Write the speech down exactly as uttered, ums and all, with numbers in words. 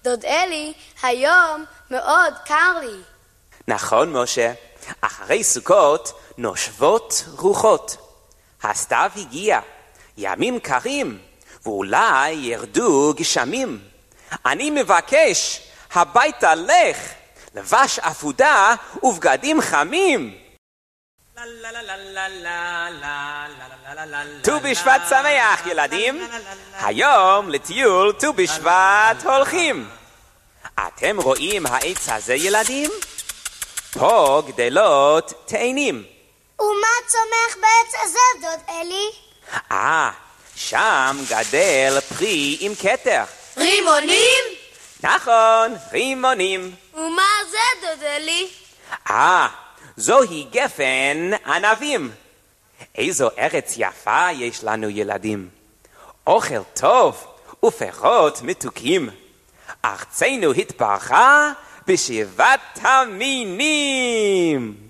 דוד אלי, היום מאוד קר לי. נכון, משה. אחרי סוכות נושבות רוחות. הסתיו הגיע, ימים קרים, ואולי ירדו גשמים. אני מבקש, הביתה לך, לבש אפודה ובגדים חמים. ט"ו בשבט שמח, ילדים. היום לטיול ט"ו בשבט הולכים. אתם רואים העץ הזה, ילדים? פה גדלות תאנים. ומה צומח בעץ הזה, דוד אלי? אה, שם גדל פרי עם כתר. רימונים? נכון, רימונים. ומה זה, דוד אלי? אה, זוהי גפן ענבים. איזו ארץ יפה יש לנו, ילדים. אוכל טוב ופירות מתוקים. ארצנו התברכה בשבעת המינים.